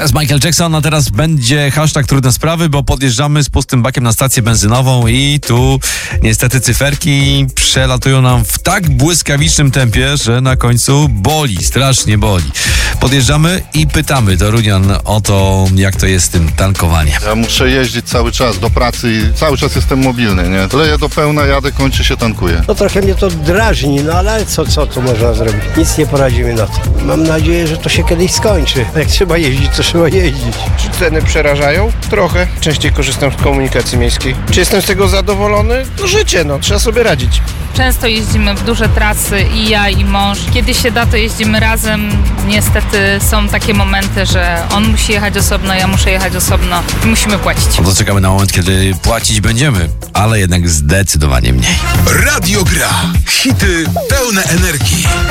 jest Michael Jackson, a teraz będzie hashtag trudne sprawy, bo podjeżdżamy z pustym bakiem na stację benzynową i tu niestety cyferki przelatują nam w tak błyskawicznym tempie, że na końcu boli, strasznie boli. Podjeżdżamy i pytamy Torunian o to, jak to jest z tym tankowaniem. Ja muszę jeździć cały czas do pracy i cały czas jestem mobilny, nie? Leję do pełna, jadę, kończy się, tankuję. No trochę mnie to drażni, no ale co tu można zrobić? Nic nie poradzimy na to. Mam nadzieję, że to się kiedyś skończy. Jak trzeba jeździć, to trzeba jeździć. Czy ceny przerażają? Trochę. Częściej korzystam z komunikacji miejskiej. Czy jestem z tego zadowolony? No życie, trzeba sobie radzić. Często jeździmy w duże trasy i ja, i mąż. Kiedy się da, to jeździmy razem. Niestety są takie momenty, że on musi jechać osobno, ja muszę jechać osobno i musimy płacić. No to czekamy na moment, kiedy płacić będziemy, ale jednak zdecydowanie mniej. Radio Gra. Hity pełne energii.